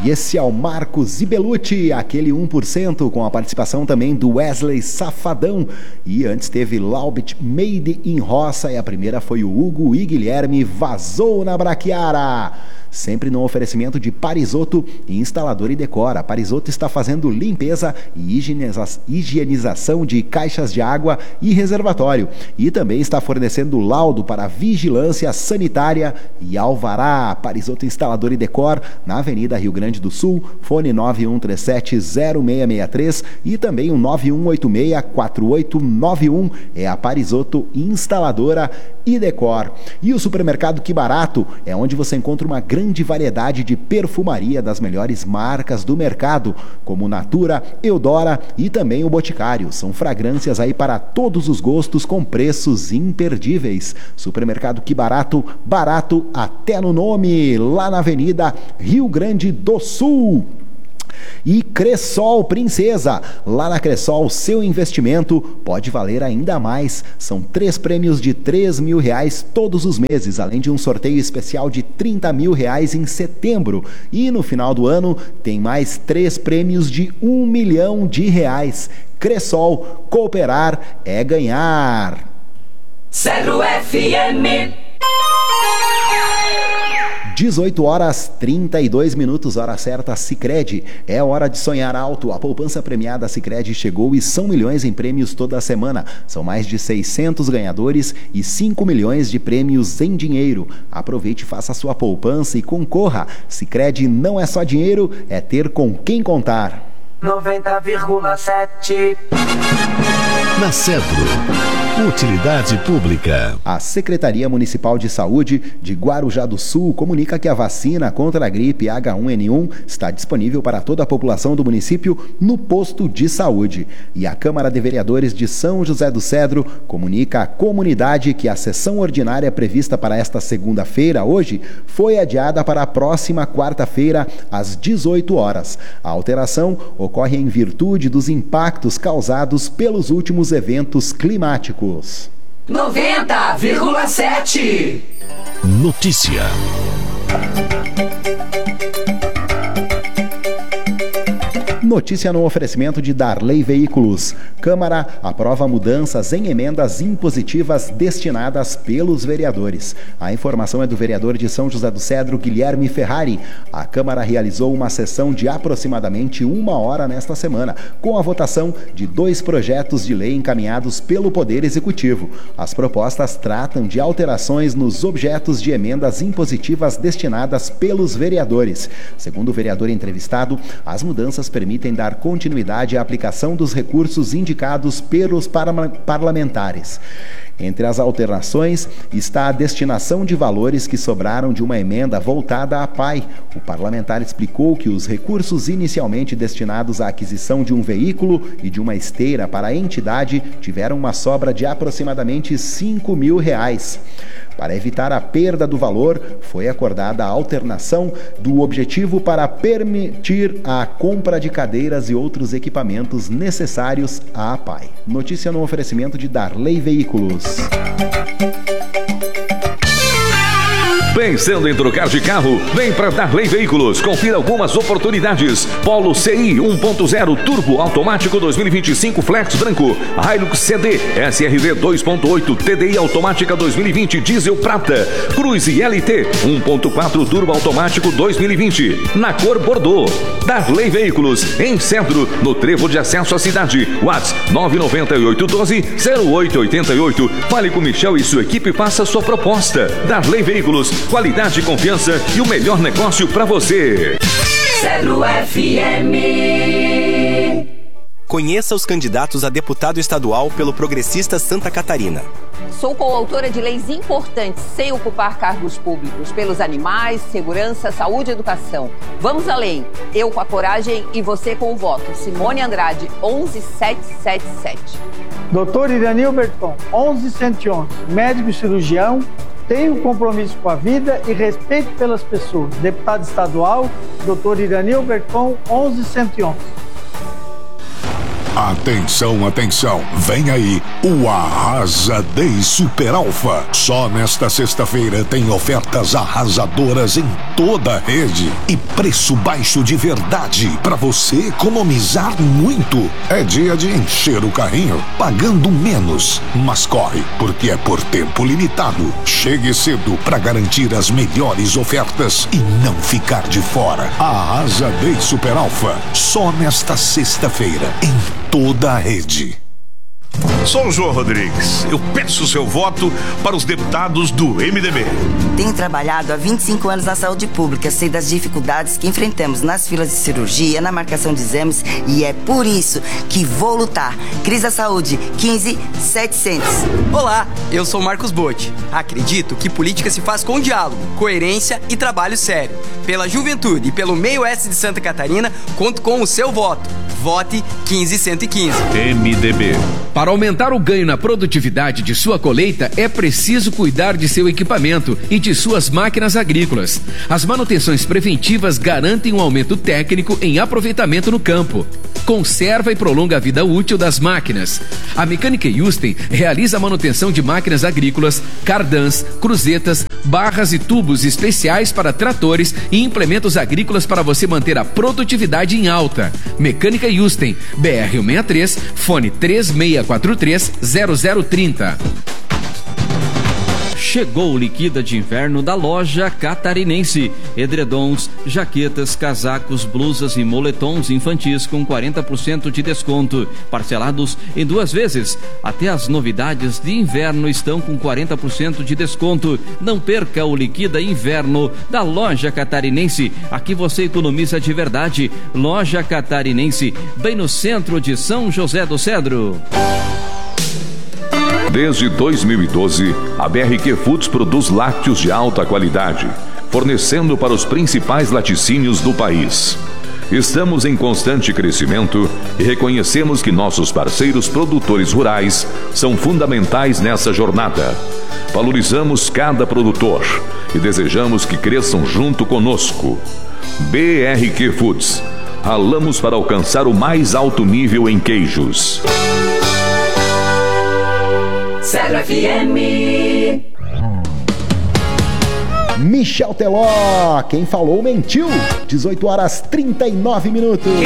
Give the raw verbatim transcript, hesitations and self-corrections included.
E esse é o Marcos Ibelucci, aquele um por cento, com a participação também do Wesley Safadão. E antes teve Laubit, Made in Roça, e a primeira foi o Hugo e Guilherme, Vazou na Braquiara. Sempre no oferecimento de Parisoto, instalador e decora. A Parisoto está fazendo limpeza e higieniza- higienização de caixas de água e reservatório. E também está fornecendo laudo para vigilância sanitária e alvará. Parisoto Instalador e Decor, na Avenida Rio Grande do Sul, fone nove um três sete zero seis seis três e também o nove um oito seis quatro oito nove um. É a Parisoto Instaladora e Decor. E o supermercado Que Barato é onde você encontra uma grande variedade de perfumaria das melhores marcas do mercado, como Natura, Eudora e também o Boticário. São fragrâncias aí para todos os gostos com preços imperdíveis. Supermercado Que Barato, barato até no nome, lá na Avenida Rio Grande do Sul. E Cressol Princesa, lá na Cressol seu investimento pode valer ainda mais. São três prêmios de três mil reais todos os meses, além de um sorteio especial de trinta mil reais em setembro. E no final do ano tem mais três prêmios de um milhão de reais. Cressol, cooperar é ganhar. Zero F M. dezoito horas trinta e dois minutos, hora certa, Sicredi. É hora de sonhar alto. A poupança premiada Sicredi chegou e são milhões em prêmios toda semana. São mais de seiscentos ganhadores e cinco milhões de prêmios em dinheiro. Aproveite e faça a sua poupança e concorra. Sicredi não é só dinheiro, é ter com quem contar. noventa vírgula sete. Na Cedro, Utilidade Pública. A Secretaria Municipal de Saúde de Guarujá do Sul comunica que a vacina contra a gripe H um N um está disponível para toda a população do município no posto de saúde. E a Câmara de Vereadores de São José do Cedro comunica à comunidade que a sessão ordinária prevista para esta segunda-feira, hoje, foi adiada para a próxima quarta-feira, às dezoito horas. A alteração ocorre em virtude dos impactos causados pelos últimos eventos climáticos. noventa vírgula sete. Notícia. Notícia no oferecimento de Darley Veículos. Câmara aprova mudanças em emendas impositivas destinadas pelos vereadores. A informação é do vereador de São José do Cedro, Guilherme Ferrari. A Câmara realizou uma sessão de aproximadamente uma hora nesta semana, com a votação de dois projetos de lei encaminhados pelo Poder Executivo. As propostas tratam de alterações nos objetos de emendas impositivas destinadas pelos vereadores. Segundo o vereador entrevistado, as mudanças permitem dar continuidade à aplicação dos recursos indicados pelos parlamentares. Entre as alterações está a destinação de valores que sobraram de uma emenda voltada à P A I. O parlamentar explicou que os recursos inicialmente destinados à aquisição de um veículo e de uma esteira para a entidade tiveram uma sobra de aproximadamente cinco mil reais. Para evitar a perda do valor, foi acordada a alternação do objetivo para permitir a compra de cadeiras e outros equipamentos necessários à P A I. Notícia no oferecimento de Darley Veículos. Pensando em trocar de carro? Vem para Darley Veículos. Confira algumas oportunidades. Polo C I um ponto zero Turbo Automático dois mil e vinte e cinco Flex branco. Hilux C D S R V dois ponto oito T D I Automática dois mil e vinte Diesel prata. Cruze L T um ponto quatro Turbo Automático dois mil e vinte na cor Bordeaux. Darley Veículos em Centro, no trevo de acesso à cidade. WhatsApp nove nove oito um dois zero oito oito oito. Fale com Michel e sua equipe e faça sua proposta. Darley Veículos. Qualidade, confiança e o melhor negócio para você. Zero F M. Conheça os candidatos a deputado estadual pelo Progressista Santa Catarina. Sou coautora de leis importantes sem ocupar cargos públicos, pelos animais, segurança, saúde e educação. Vamos além. Eu com a coragem e você com o voto. Simone Andrade, onze mil setecentos e setenta e sete. doutor Iranil Berton, onze mil cento e onze, médico e cirurgião. Tenho compromisso com a vida e respeito pelas pessoas. Deputado estadual, doutor Iranil Berton, onze mil cento e onze. Atenção, atenção, vem aí o Arrasa Day Super Alfa. Só nesta sexta-feira tem ofertas arrasadoras em toda a rede e preço baixo de verdade para você economizar muito. É dia de encher o carrinho pagando menos, mas corre porque é por tempo limitado. Chegue cedo para garantir as melhores ofertas e não ficar de fora. Arrasa Day Super Alfa, só nesta sexta-feira em toda a rede. Sou o João Rodrigues. Eu peço o seu voto para os deputados do M D B. Tenho trabalhado há vinte e cinco anos na saúde pública, sei das dificuldades que enfrentamos nas filas de cirurgia, na marcação de exames, e é por isso que vou lutar. Cris da Saúde, quinze setecentos. Olá, eu sou Marcos Botti. Acredito que política se faz com diálogo, coerência e trabalho sério. Pela juventude e pelo meio oeste de Santa Catarina, conto com o seu voto. Vote quinze cento e quinze. M D B. Para aumentar o ganho na produtividade de sua colheita, é preciso cuidar de seu equipamento e de suas máquinas agrícolas. As manutenções preventivas garantem um aumento técnico em aproveitamento no campo. Conserva e prolonga a vida útil das máquinas. A Mecânica Yusten realiza a manutenção de máquinas agrícolas, cardãs, cruzetas, barras e tubos especiais para tratores e implementos agrícolas para você manter a produtividade em alta. Mecânica Yusten, B R cento e sessenta e três, fone três seis quatro três zero zero três zero. Chegou o Liquida de Inverno da Loja Catarinense. Edredons, jaquetas, casacos, blusas e moletons infantis com quarenta por cento de desconto. Parcelados em duas vezes. Até as novidades de inverno estão com quarenta por cento de desconto. Não perca o Liquida Inverno da Loja Catarinense. Aqui você economiza de verdade. Loja Catarinense, bem no centro de São José do Cedro. Desde dois mil e doze, a B R Q Foods produz lácteos de alta qualidade, fornecendo para os principais laticínios do país. Estamos em constante crescimento e reconhecemos que nossos parceiros produtores rurais são fundamentais nessa jornada. Valorizamos cada produtor e desejamos que cresçam junto conosco. B R Q Foods. Ralamos para alcançar o mais alto nível em queijos. Cedro F M. Michel Teló, quem falou mentiu. dezoito horas trinta e nove minutos.